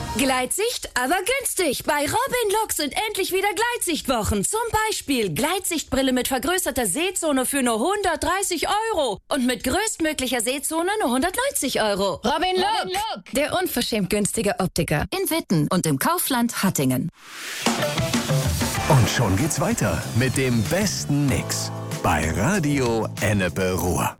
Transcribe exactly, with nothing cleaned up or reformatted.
Gleitsicht, aber günstig. Bei Robin Look sind endlich wieder Gleitsichtwochen. Zum Beispiel Gleitsichtbrille mit vergrößerter Sehzone für nur hundertdreißig Euro. Und mit größtmöglicher Sehzone nur hundertneunzig Euro. Robin Look, Robin Look, der unverschämt günstige Optiker. In Witten und im Kaufland Hattingen. Und schon geht's weiter mit dem besten Mix bei Radio Ennepe Ruhr.